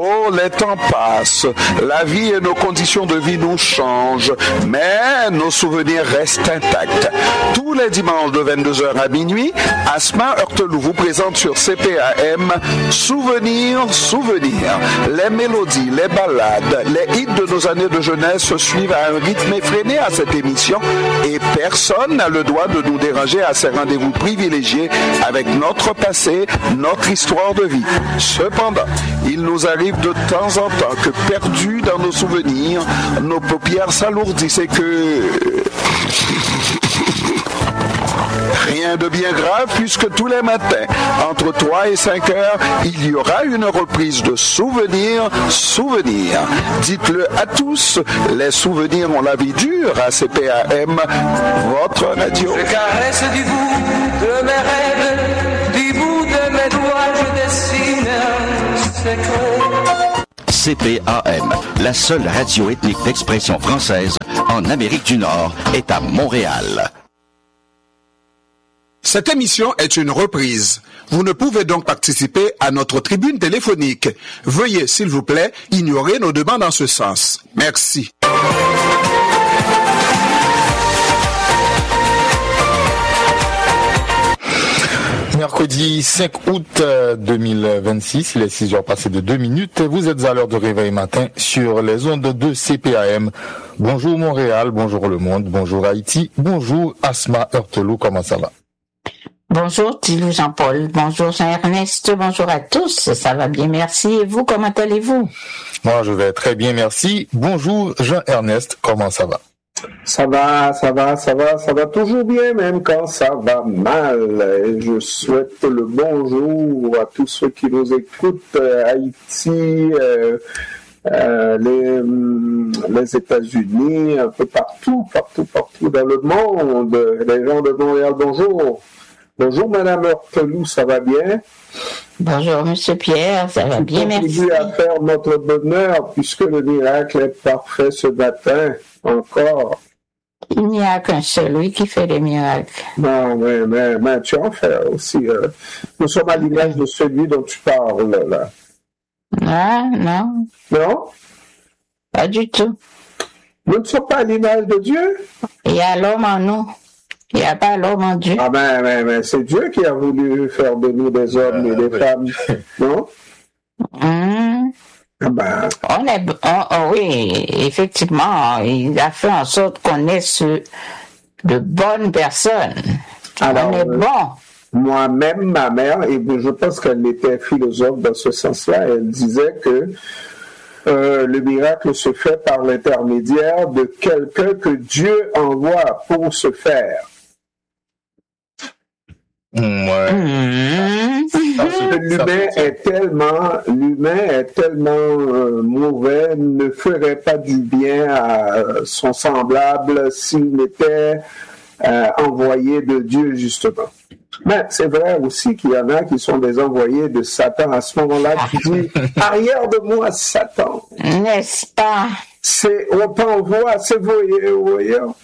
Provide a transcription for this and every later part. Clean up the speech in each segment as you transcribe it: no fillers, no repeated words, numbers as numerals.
Oh, les temps passent, la vie et nos conditions de vie nous changent, mais nos souvenirs restent intacts. Tous les dimanches de 22h à minuit, Asma Heurteloup vous présente sur CPAM Souvenirs. Les mélodies, les ballades, les hits de nos années de jeunesse se suivent à un rythme effréné à cette émission et personne n'a le droit de nous déranger à ces rendez-vous privilégiés avec notre passé, notre histoire de vie. Cependant, il nous arrive de temps en temps que, perdus dans nos souvenirs, nos paupières s'alourdissent et que... Rien de bien grave puisque tous les matins, entre 3 et 5 heures, il y aura une reprise de Souvenirs. Dites-le à tous, les souvenirs ont la vie dure à CPAM, votre radio. Je caresse du bout de mes rêves, du bout de mes doigts, je dessine un secret. CPAM, la seule radio ethnique d'expression française en Amérique du Nord, est à Montréal. Cette émission est une reprise. Vous ne pouvez donc participer à notre tribune téléphonique. Veuillez, s'il vous plaît, ignorer nos demandes en ce sens. Merci. Mercredi 5 août 2026, il est 6 heures passées de 2 minutes. Vous êtes à l'heure de réveil matin sur les ondes de CPAM. Bonjour Montréal, bonjour le monde, bonjour Haïti, bonjour Asma Heurteloup, comment ça va? Bonjour Thilou Jean-Paul, bonjour Jean-Ernest, bonjour à tous, ça va bien, merci. Et vous, comment allez-vous? Moi, je vais très bien, merci. Bonjour Jean-Ernest, comment ça va? Ça va toujours bien, même quand ça va mal. Et je souhaite le bonjour à tous ceux qui nous écoutent, Haïti, les États-Unis, un peu partout dans le monde. Les gens de Montréal, bonjour. Bonjour Madame Heurteloup, ça va bien? Bonjour Monsieur Pierre, ça va bien, merci. On continue à faire notre bonheur puisque le miracle est parfait ce matin, encore. Il n'y a qu'un seul, lui, qui fait des miracles. Non, mais tu en fais aussi. Nous sommes à l'image de celui dont tu parles, là. Ah, non. Non? Pas du tout. Nous ne sommes pas à l'image de Dieu? Il y a l'homme en nous. Il n'y a pas l'homme en Dieu. Ah mais c'est Dieu qui a voulu faire de nous des hommes et des femmes, non? Ah ben. Oui, effectivement, il a fait en sorte qu'on est de bonnes personnes. Alors, on est bon. Moi-même, ma mère, et je pense qu'elle était philosophe dans ce sens-là, elle disait que le miracle se fait par l'intermédiaire de quelqu'un que Dieu envoie pour se faire. Ouais. Parce que l'humain est tellement mauvais, ne ferait pas du bien à son semblable s'il n'était envoyé de Dieu, justement. Mais c'est vrai aussi qu'il y en a qui sont des envoyés de Satan. À ce moment-là, tu dis, arrière de moi, Satan. N'est-ce pas? On t'envoie, c'est voyant.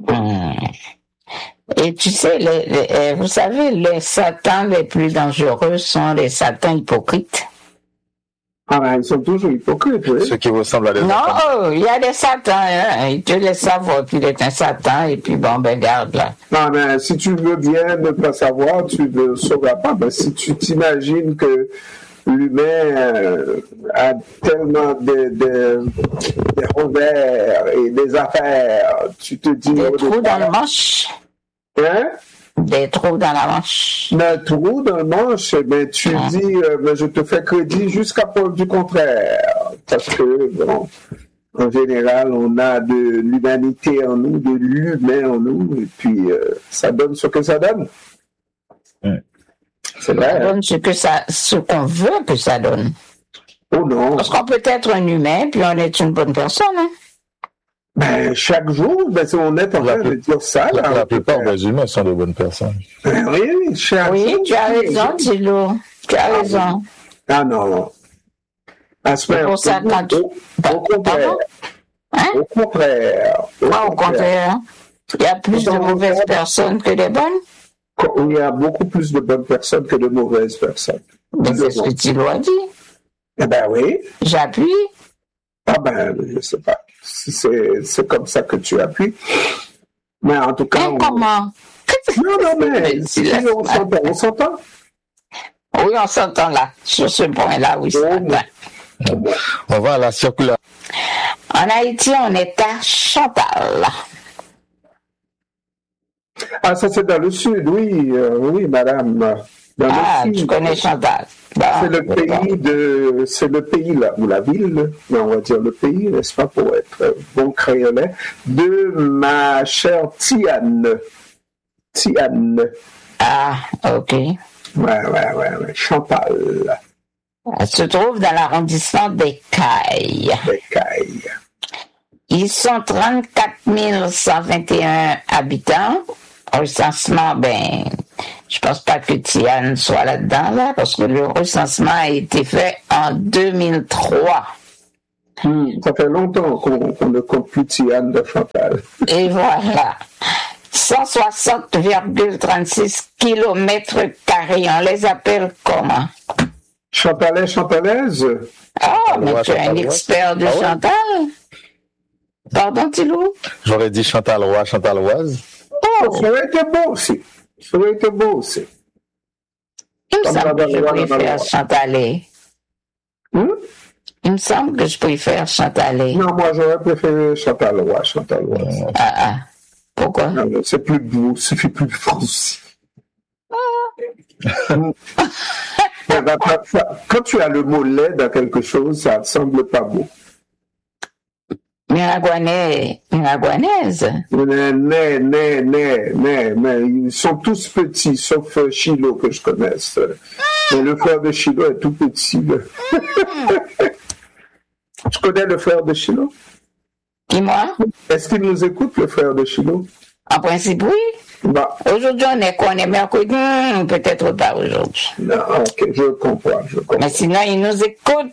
Et tu sais, vous savez, les satans les plus dangereux sont les satans hypocrites. Ah ben, ils sont toujours hypocrites, oui. Ceux qui ressemblent à des Non, il y a des satans, hein. Ils te laissent savoir qu'il est un satan, et puis bon, ben garde là. Non, mais si tu veux bien ne pas savoir, tu ne sauras pas. Ben, si tu t'imagines que l'humain a tellement des revers et des affaires, tu te dis... Des trous dans le manche. Hein? Des trous dans la manche. Des trous dans le manche, ben, tu dis, ben, je te fais crédit jusqu'à preuve du contraire. Parce que, bon, en général, on a de l'humanité en nous, de l'humain en nous, et puis ça donne ce que ça donne. C'est vrai. Ça donne ce qu'on veut que ça donne. Oh non. Parce qu'on peut être un humain, puis on est une bonne personne, hein. Ben, chaque jour, ben, on est en train de dire ça. La plupart des humains sont de bonnes personnes. Ben, oui, chaque oui, jour, tu as raison, Thilo. Tu as raison. Ah non. C'est pour ça quand au contraire. Hein? Au contraire. Au contraire. Il y a plus de mauvaises personnes que de bonnes? Il y a beaucoup plus de bonnes personnes que de mauvaises personnes. Mais c'est ce que Thilo a dit. Eh ben oui. J'appuie. Ah ben, je sais pas. C'est comme ça que tu appuies. Mais en tout cas... Comment? Non, mais si on s'entend. Oui, on s'entend là. Sur ce point-là, oui, c'est vrai. On va à la circulation. En Haïti, on est à Chantal. Ah, ça c'est dans le sud, oui, oui, madame. Tu connais Chantal. Bon, c'est le pays là, ou la ville, mais on va dire le pays, n'est-ce pas, pour être bon créolais, de ma chère Tiane. Tiane. Ah, ok. Ouais, Chantal. Elle se trouve dans l'arrondissement des Cailles. Ils sont 34 121 habitants. Recensement, je pense pas que Tiane soit là-dedans, là, parce que le recensement a été fait en 2003. Ça fait longtemps qu'on ne compte plus Tiane de Chantal. Et voilà. 160,36 km². On les appelle comment? Chantalais, chantalaise? Ah, mais tu es un expert de Chantal? Pardon, Thilo? J'aurais dit Chantal-Roi, Chantal-Oise. Oh, ça aurait été beau aussi. Il me semble que je préfère Chantalais. Il me semble que je préfère Chantalais. Non, moi j'aurais préféré Chantal-Roi, Chantal-Oise. Pourquoi? Non, c'est plus beau, c'est plus français. Quand tu as le mot lait dans quelque chose, ça ne semble pas beau. Miragouanaise. Mais ils sont tous petits, sauf Chilo que je connaisse. Mais le frère de Chilo est tout petit. Tu connais le frère de Chilo? Qui, moi? Est-ce qu'il nous écoute, le frère de Chilo? En principe, oui. Aujourd'hui, on est mercredi, peut-être pas aujourd'hui. Non, ok, je comprends. Mais sinon, il nous écoute.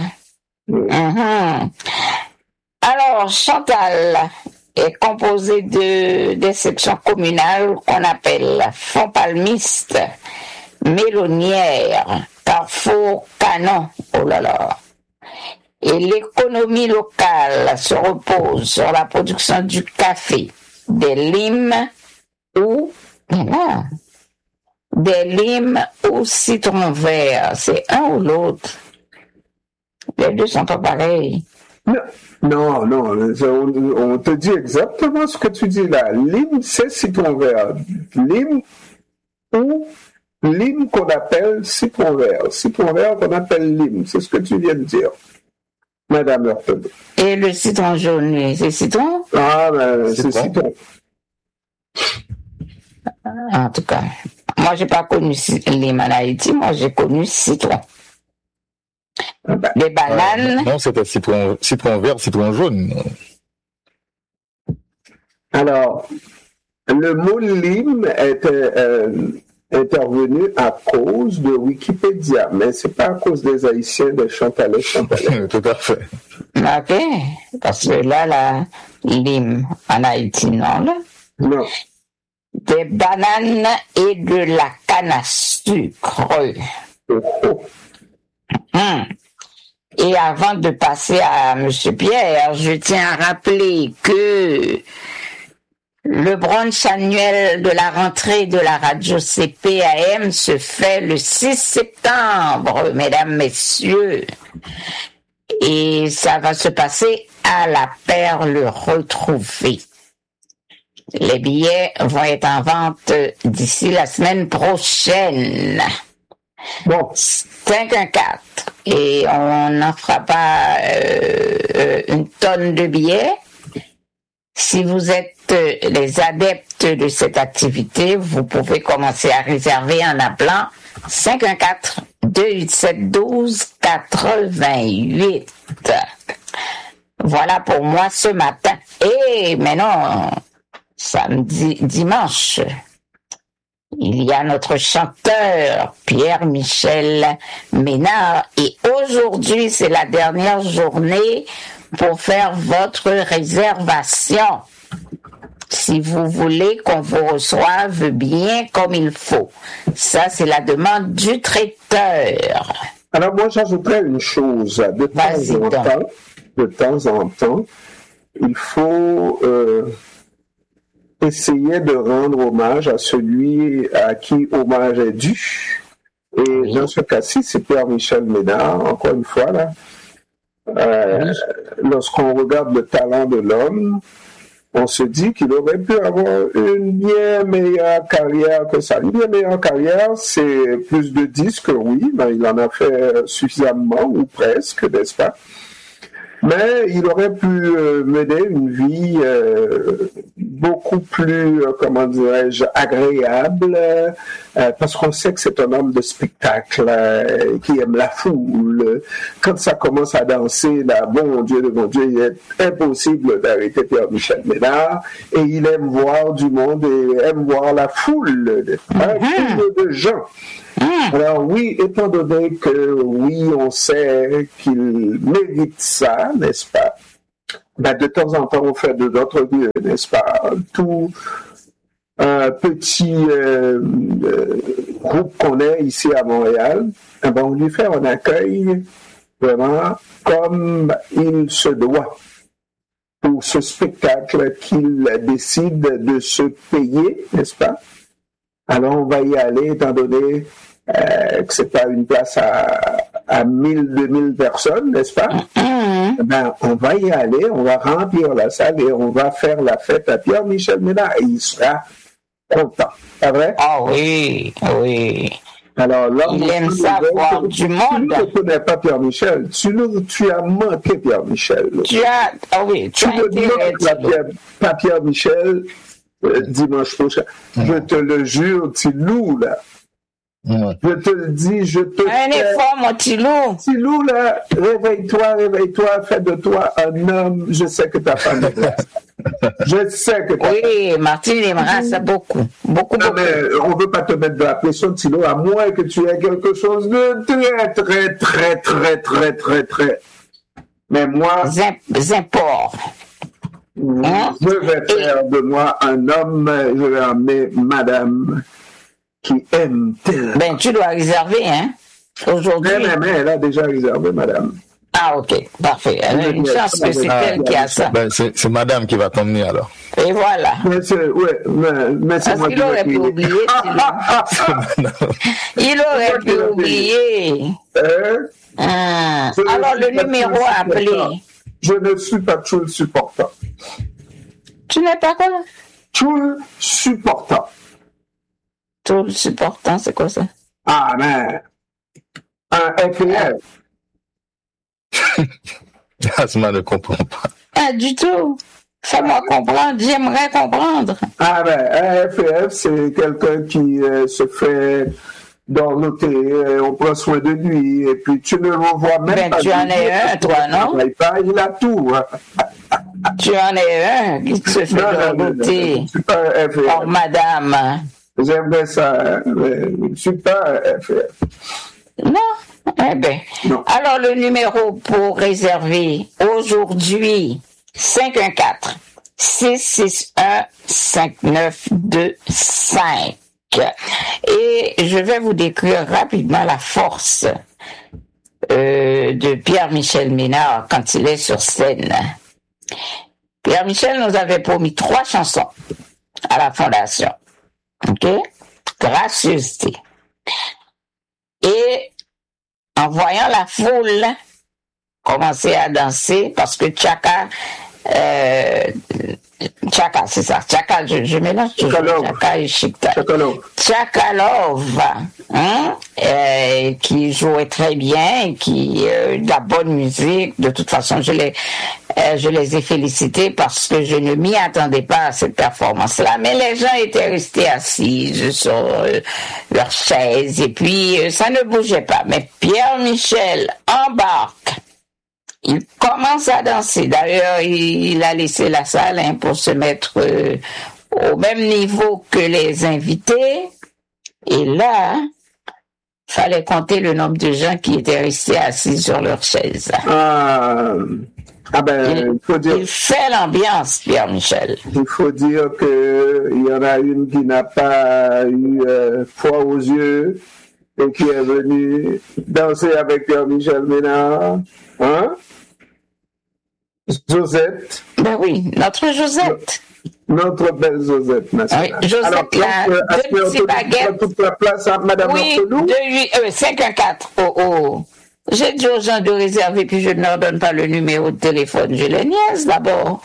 Alors, Chantal est composée des sections communales qu'on appelle Fonds Palmiste, Mélonière, Carrefour, Canon. Oh là là. Et l'économie locale se repose sur la production du café, des limes ou citron vert. C'est un ou l'autre. Les deux sont pas pareils. Non, on te dit exactement ce que tu dis là. Lime, c'est citron vert. Lime ou lime qu'on appelle citron vert. Citron vert qu'on appelle lime. C'est ce que tu viens de dire, Madame Lurton. Et le citron jaune, c'est citron? Ah, c'est citron. En tout cas, moi, j'ai pas connu lime en Haïti. Moi, j'ai connu citron. Les bananes. Non, c'était citron vert, citron jaune. Alors, le mot lime était intervenu à cause de Wikipédia, mais c'est pas à cause des Haïtiens de Chantalais. Tout à fait. Ok, parce que là, la lime en Haïti, non, là? Non. Des bananes et de la canne à sucre. Et avant de passer à M. Pierre, je tiens à rappeler que le brunch annuel de la rentrée de la radio CPAM se fait le 6 septembre, mesdames, messieurs. Et ça va se passer à la Perle Retrouvée. Les billets vont être en vente d'ici la semaine prochaine. Bon, 514. Et on n'en fera pas une tonne de billets. Si vous êtes les adeptes de cette activité, vous pouvez commencer à réserver en appelant 514-287-1288. Voilà pour moi ce matin. Et maintenant, dimanche, il y a notre chanteur Pierre-Michel Ménard et aujourd'hui c'est la dernière journée pour faire votre réservation. Si vous voulez qu'on vous reçoive bien comme il faut. Ça, c'est la demande du traiteur. Alors moi, j'ajouterais une chose. De temps en temps, il faut essayer de rendre hommage à celui à qui hommage est dû. Et dans ce cas-ci, c'est Pierre-Michel Ménard, encore une fois, là. Lorsqu'on regarde le talent de l'homme, on se dit qu'il aurait pu avoir une bien meilleure carrière que ça. Une bien meilleure carrière, c'est plus de disques, oui, mais il en a fait suffisamment, ou presque, n'est-ce pas? Mais il aurait pu mener une vie beaucoup plus, comment dirais-je, agréable, parce qu'on sait que c'est un homme de spectacle qui aime la foule. Quand ça commence à danser, là, bon Dieu, il est impossible d'arrêter Pierre-Michel Ménard, et il aime voir du monde et aime voir la foule, foule de gens. Alors oui, étant donné que oui, on sait qu'il mérite ça, n'est-ce pas? Ben, de temps en temps, on fait de notre mieux, n'est-ce pas? Tout un petit groupe qu'on est ici à Montréal, ben, on lui fait un accueil vraiment comme il se doit pour ce spectacle qu'il décide de se payer, n'est-ce pas? Alors on va y aller, étant donné que c'est pas une place à 1000, 2000 personnes, n'est-ce pas? Ben, on va y aller, on va remplir la salle et on va faire la fête à Pierre-Michel Ménard et il sera content. C'est vrai? Ah oui, oui. Alors là, il aime ça voir du monde. Tu ne connais pas Pierre-Michel, tu as manqué Pierre-Michel. Tu ne manques pas Pierre-Michel dimanche prochain. Je te le jure, Tilou, là. Je te le dis, un effort, mon Tilou. Tilou, là, réveille-toi, fais de toi un homme. Je sais que ta femme est grâce. Je sais que oui, Martine aimera ça beaucoup. Beaucoup. Mais on ne veut pas te mettre de la pression, Tilou, à moins que tu aies quelque chose de très. Mais moi. Import. Je vais faire de moi un homme, je vais amener madame qui aime tellement. Ben, tu dois réserver, hein, aujourd'hui. Mais elle a déjà réservé, madame. Ah, ok, parfait. Elle a une chance que c'est elle qui a ça. Ben, c'est madame qui va t'emmener alors. Et voilà. Mais c'est parce qu'il aurait pu oublier. Il aurait pu oublier. Alors, le numéro à appeler. Je ne suis pas Tchoul supportant. Tu n'es pas quoi? Tchoul supportant. Tchoul supportant, c'est quoi ça? Ah, mais un FPF. Asma ne comprend pas. Ah, du tout. Fais-moi comprendre, j'aimerais comprendre. Ah, ben, un FPF, c'est quelqu'un qui se fait dorloter, on prend soin de lui, et puis tu ne le vois même pas. Tu en es un, toi, non? Il a tout. Tu en es un qui se fait dorloter. Oh, madame. J'aimerais ça, mais je ne suis pas un FPF. Non? Eh bien. Alors, le numéro pour réserver aujourd'hui, 514-661-5925. Et je vais vous décrire rapidement la force de Pierre-Michel Ménard quand il est sur scène. Pierre-Michel nous avait promis 3 chansons à la Fondation. OK? Gracieuseté. Et en voyant la foule commencer à danser, parce que Tchaka, c'est ça. Tchaka, je mélange toujours Tchaka et Chicta. Tchakalov, qui jouait très bien, qui de la bonne musique. De toute façon, je les ai félicités parce que je ne m'y attendais pas à cette performance-là. Mais les gens étaient restés assis sur leurs chaises et puis ça ne bougeait pas. Mais Pierre-Michel embarque. Il commence à danser. D'ailleurs, il a laissé la salle pour se mettre au même niveau que les invités. Et là, fallait compter le nombre de gens qui étaient restés assis sur leurs chaises. Il faut dire. Il fait l'ambiance, Pierre-Michel. Il faut dire qu'il y en a une qui n'a pas eu foi aux yeux. et qui est venu danser avec Pierre-Michel Ménard. Hein? Josette. Ben oui, notre Josette. Notre belle Josette, n'est-ce pas? Oui, Josette, alors, là, deux petits baguettes. Toute la place à Madame Ortelou? 514. Oh. J'ai dit aux gens de réserver, puis je ne leur donne pas le numéro de téléphone. Je les niaise d'abord.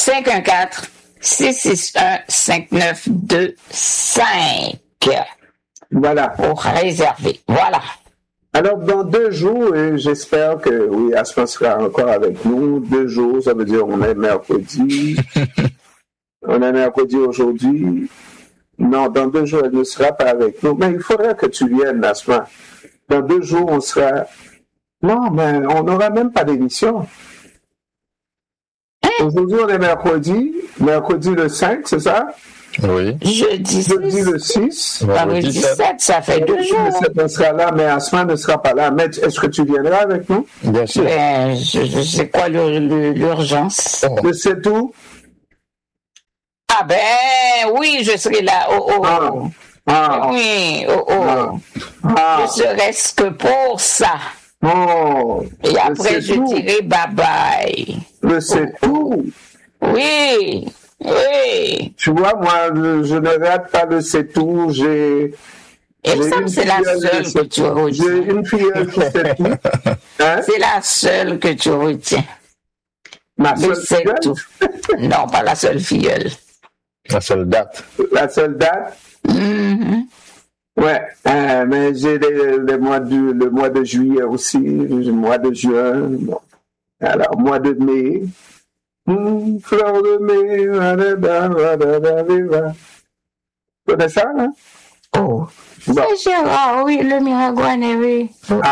514-661-5925. Voilà. Pour réserver. Voilà. Alors, dans 2 jours, et j'espère que, oui, Asma sera encore avec nous. 2 jours, ça veut dire on est mercredi. On est mercredi aujourd'hui. Non, dans 2 jours, elle ne sera pas avec nous. Mais il faudrait que tu viennes, Asma. Dans 2 jours, on sera... Non, mais on n'aura même pas d'émission. Aujourd'hui, on est mercredi le 5, c'est ça? Oui. Jeudi le 6. Le 17, ça fait 2 jours. Le 17, on sera là, mais Asma ne sera pas là. Mais est-ce que tu viendras avec nous? Bien sûr. Ben, je sais quoi l'urgence? Le 7 août? Ah ben, oui, je serai là. Oui, ne serait-ce que pour ça. Et après, je dirai bye-bye. Le 7 août? Oui. Tu vois, moi, je ne rate pas le 7 août. Et ça, c'est la seule que tu retiens. J'ai une filleule qui 7 août. Hein? C'est la seule que tu retiens. Ma seule filleule? Non, pas la seule filleule. La seule date. La seule date? Mm-hmm. Ouais, mais j'ai le mois de juillet aussi, le mois de juin, bon. Alors, mois de mai, fleur de mai, tu connais ça, hein? Oh, bon. C'est Gérard, oui, le Miragouane, oui.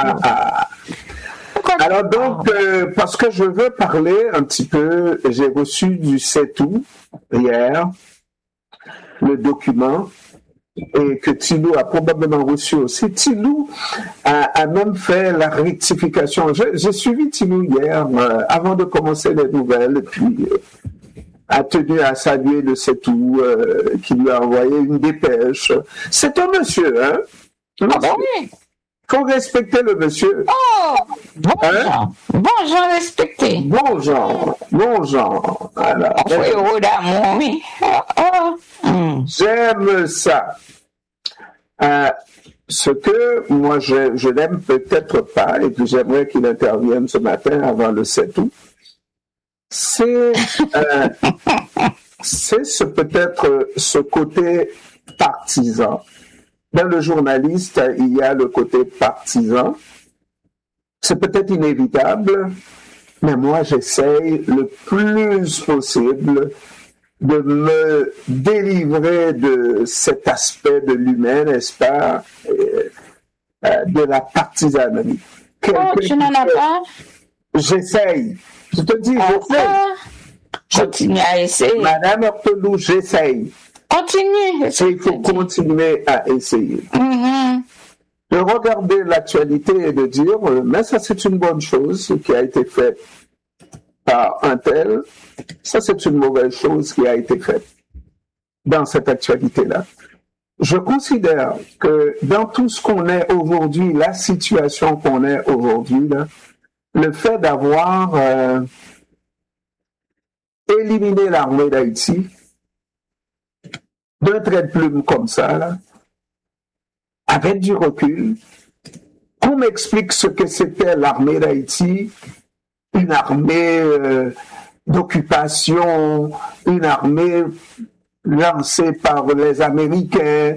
Alors donc, parce que je veux parler un petit peu, j'ai reçu du 7 août, hier, le document, et que Tilou a probablement reçu aussi. Tilou a même fait la rectification. J'ai suivi Tilou hier, avant de commencer les nouvelles, et puis a tenu à saluer le 7 août, qui lui a envoyé une dépêche. C'est un monsieur, hein? Ah bon, oui. Faut respecter le monsieur. Oh, bon hein? Jean respecté. Bon Jean. Alors, héros d'amour, oui. J'aime ça. Ce que moi je n'aime peut-être pas et que j'aimerais qu'il intervienne ce matin avant le 7 août, c'est peut-être ce côté partisan. Dans le journaliste, il y a le côté partisan. C'est peut-être inévitable, mais moi j'essaye le plus possible de me délivrer de cet aspect de l'humain, n'est-ce pas, de la partisanerie. Tu n'en as pas? J'essaye. Je te dis, j'essaye. Continue à essayer. Madame Ortelou, j'essaye. Continue. Il faut continuer à essayer. Mm-hmm. De regarder l'actualité et de dire, mais ça c'est une bonne chose qui a été faite par un tel, ça c'est une mauvaise chose qui a été faite dans cette actualité-là. Je considère que dans tout ce qu'on est aujourd'hui, la situation qu'on est aujourd'hui, là, le fait d'avoir éliminé l'armée d'Haïti d'un trait de plume comme ça, là, avec du recul, qu'on m'explique ce que c'était l'armée d'Haïti, une armée d'occupation, une armée lancée par les Américains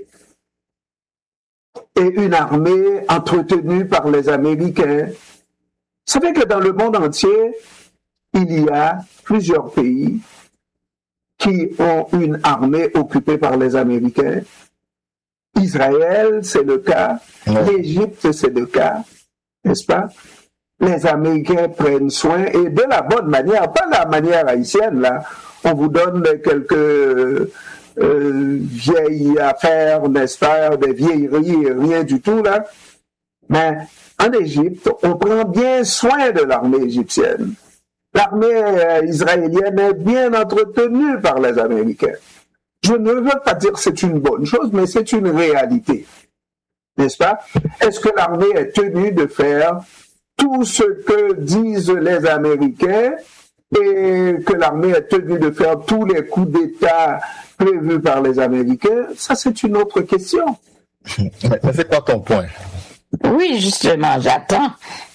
et une armée entretenue par les Américains. Vous savez que dans le monde entier, il y a plusieurs pays qui ont une armée occupée par les Américains. Israël, c'est le cas. L'Égypte, c'est le cas. N'est-ce pas? Les Américains prennent soin, et de la bonne manière, pas la manière haïtienne, là. On vous donne quelques vieilles affaires, n'est-ce pas, des vieilleries, rien du tout, là. Mais en Égypte, on prend bien soin de l'armée égyptienne. L'armée israélienne est bien entretenue par les Américains. Je ne veux pas dire que c'est une bonne chose, mais c'est une réalité. n'est-ce pas? Est-ce que l'armée est tenue de faire tout ce que disent les Américains et que l'armée est tenue de faire tous les coups d'État prévus par les Américains? Ça, c'est une autre question. Mais c'est quoi ton point? Oui, justement, j'attends.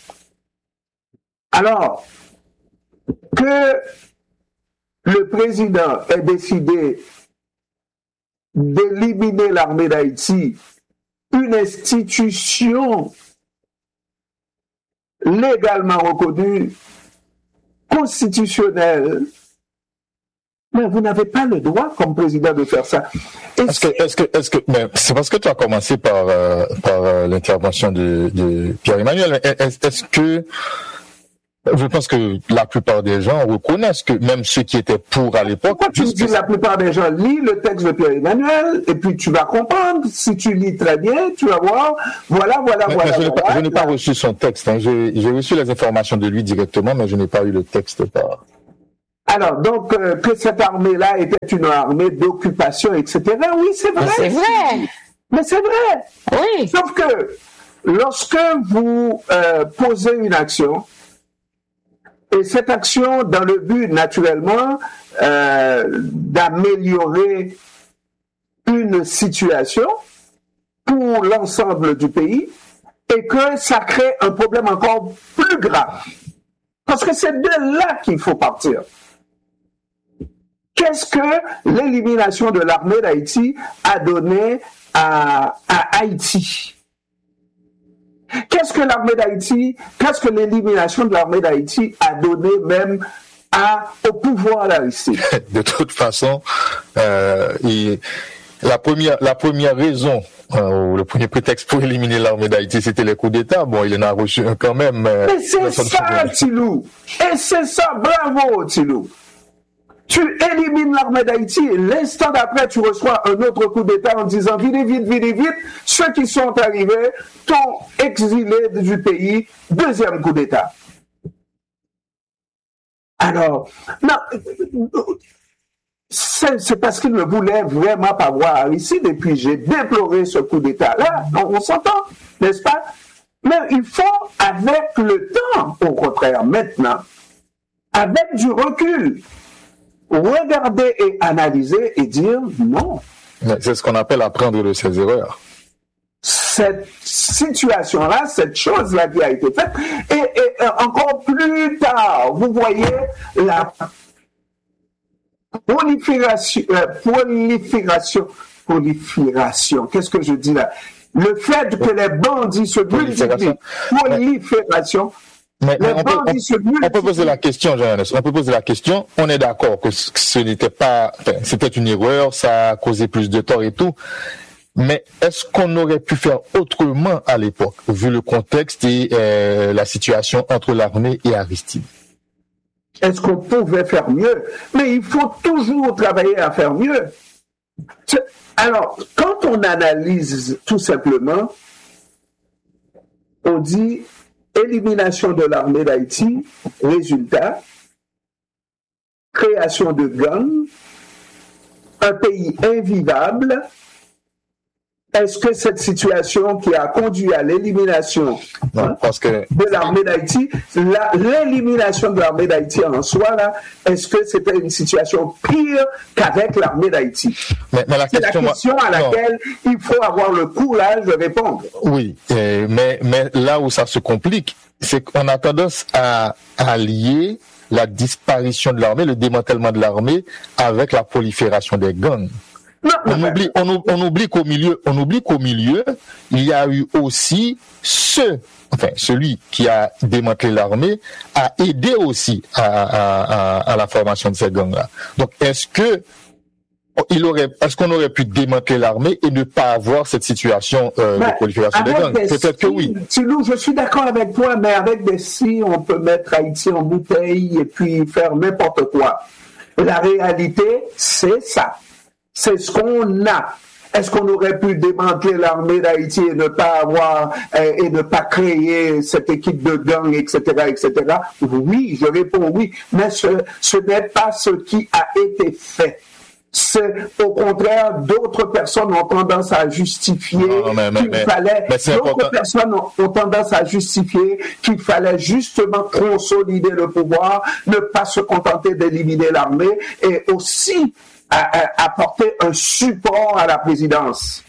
Alors, que le président ait décidé d'éliminer l'armée d'Haïti, une institution légalement reconnue, constitutionnelle, mais vous n'avez pas le droit comme président de faire ça. Est-ce que mais c'est parce que tu as commencé par l'intervention de Pierre-Emmanuel. Est-ce que je pense que la plupart des gens reconnaissent que même ceux qui étaient pour à l'époque... Pourquoi tu me dis la plupart des gens? Lis le texte de Pierre-Emmanuel et puis tu vas comprendre. Si tu lis très bien, tu vas voir. Voilà. Je n'ai pas reçu son texte. Hein. J'ai reçu les informations de lui directement, mais je n'ai pas eu le texte par... Alors, donc, que cette armée-là était une armée d'occupation, etc. Oui, c'est vrai. C'est vrai. Mais c'est vrai. Oui. Sauf que lorsque vous posez une action, et cette action dans le but, naturellement, d'améliorer une situation pour l'ensemble du pays, et que ça crée un problème encore plus grave. Parce que c'est de là qu'il faut partir. Qu'est-ce que l'élimination de l'armée d'Haïti a donné à Haïti? Qu'est-ce que l'élimination de l'armée d'Haïti a donné même au pouvoir d'Aristide? De toute façon, la première raison, le premier prétexte pour éliminer l'armée d'Haïti, c'était les coups d'État. Bon, il en a reçu un quand même. Mais c'est ça, Tilou. Et c'est ça, bravo, Tilou. Tu élimines l'armée d'Haïti et l'instant d'après, tu reçois un autre coup d'État en disant « Venez vite, ceux qui sont arrivés t'ont exilé du pays, deuxième coup d'État. » Alors, non, c'est parce qu'il ne voulait vraiment pas voir Aristide et puis j'ai déploré ce coup d'État-là. On s'entend, n'est-ce pas? Mais il faut, avec le temps, au contraire, maintenant, avec du recul, regarder et analyser et dire non. C'est ce qu'on appelle apprendre de ses erreurs. Cette situation-là, cette chose-là qui a été faite, et encore plus tard, vous voyez la prolifération, qu'est-ce que je dis là? Le fait que les bandits se multiplient, prolifération. Mais on peut poser la question, Jean-Ernest. On peut poser la question. On est d'accord que ce n'était pas, c'était une erreur, ça a causé plus de tort et tout. Mais est-ce qu'on aurait pu faire autrement à l'époque, vu le contexte et la situation entre l'armée et Aristide? Est-ce qu'on pouvait faire mieux? Mais il faut toujours travailler à faire mieux. Alors, quand on analyse tout simplement, on dit élimination de l'armée d'Haïti, résultat, création de gangs, un pays invivable. Est-ce que cette situation qui a conduit à l'élimination de l'armée d'Haïti, l'élimination de l'armée d'Haïti en soi, là, est-ce que c'était une situation pire qu'avec l'armée d'Haïti? C'est la question à laquelle il faut avoir le courage de répondre. Oui, mais là où ça se complique, c'est qu'on a tendance à lier la disparition de l'armée, le démantèlement de l'armée avec la prolifération des gangs. On oublie qu'au milieu, il y a eu aussi celui qui a démantelé l'armée a aidé aussi à la formation de ces gangs-là. Donc, est-ce qu'on aurait pu démanteler l'armée et ne pas avoir cette situation de prolifération des gangs? Peut-être que oui. Tilou, je suis d'accord avec toi, mais avec des si, on peut mettre Haïti en bouteille et puis faire n'importe quoi. La réalité, c'est ça. C'est ce qu'on a. Est-ce qu'on aurait pu démanteler l'armée d'Haïti et ne pas avoir et ne pas créer cette équipe de gangs, etc., etc. Oui, je réponds oui, mais ce n'est pas ce qui a été fait. C'est au contraire, d'autres personnes ont tendance à justifier d'autres personnes ont tendance à justifier qu'il fallait justement consolider le pouvoir, ne pas se contenter d'éliminer l'armée et aussi apporter un support à la présidence.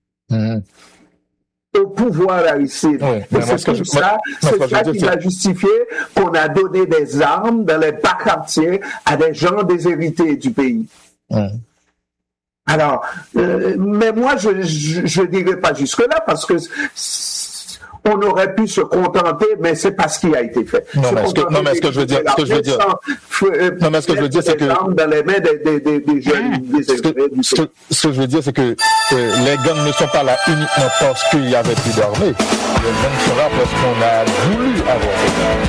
Au pouvoir Aristide. Oui, c'est ça qui va justifier qu'on a donné des armes dans les bas quartiers à des gens déshérités du pays. Alors, mais moi, je dirais pas jusque-là parce que on aurait pu se contenter, mais c'est pas ce qui a été fait. Ce que je veux dire, c'est que dans les mains des jeunes désespérés. Ce que je veux dire, c'est que les gangs ne sont pas là uniquement parce qu'il y avait plus d'armées. Les gangs sont là parce qu'on a voulu avoir des gangs.